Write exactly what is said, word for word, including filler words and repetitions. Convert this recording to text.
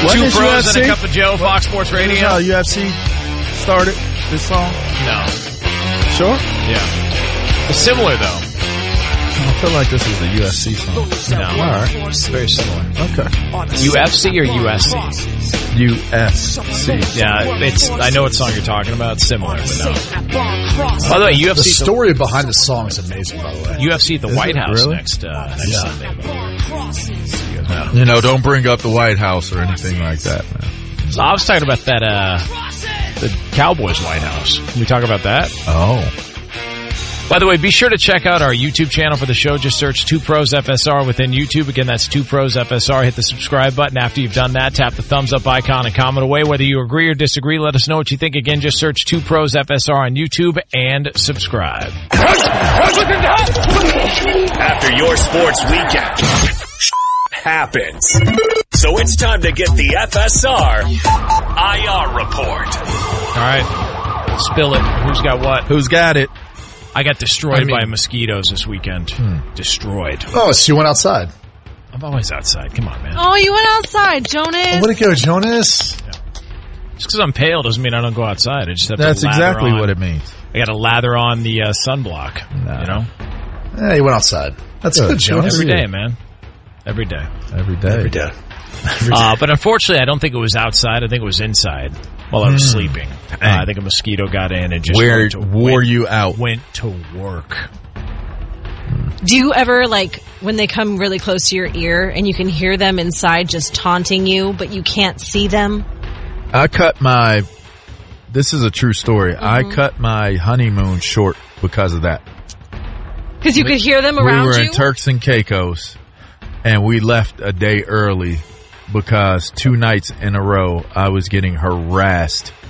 What Two is Pros U F C? and a Cup of Joe, Fox Sports This is Radio. how U F C started this song? No. Sure? Yeah. It's similar, though. I feel like this is a U F C song. No. All right. It's very similar. Okay. U F C or U S C? U F C. Yeah, it's. I know what song you're talking about. It's similar, but no. By the way, U F The C. story behind the song is amazing, by the way. U F C at the Is White it House really? next uh, next Yeah. Sunday. Yeah. You know, don't bring up the White House or anything like that, man. So I was talking about that. Uh, the Cowboys White House. Can we talk about that? Oh. By the way, be sure to check out our YouTube channel for the show. Just search Two Pros F S R within YouTube. Again, that's Two Pros F S R. Hit the subscribe button. After you've done that, tap the thumbs up icon and comment away. Whether you agree or disagree, let us know what you think. Again, just search Two Pros F S R on YouTube and subscribe. After your sports weekend happens. So it's time to get the F S R I R report. All right. Spill it. Who's got what? Who's got it? I got destroyed I mean- by mosquitoes this weekend. Hmm. Destroyed. Oh, so you went outside. I'm always outside. Come on, man. Oh, you went outside, Jonas. Where'd it go, Jonas? Just because I'm pale doesn't mean I don't go outside. I just have That's to lather exactly on. what it means. I got to lather on the uh, sunblock. No. You know, Yeah, you went outside. That's Good. good, Jonas. every day, man. Every day. Every day. Every day. Uh, but unfortunately, I don't think it was outside. I think it was inside while I was Mm. sleeping. Uh, I think a mosquito got in and just Where went to, wore went, you out? went to work. Do you ever, like, when they come really close to your ear and you can hear them inside just taunting you, but you can't see them? I cut my, this is a true story. I cut my honeymoon short because of that. Because you could hear them We around were you? in Turks and Caicos, and we left a day early because two nights in a row I was getting harassed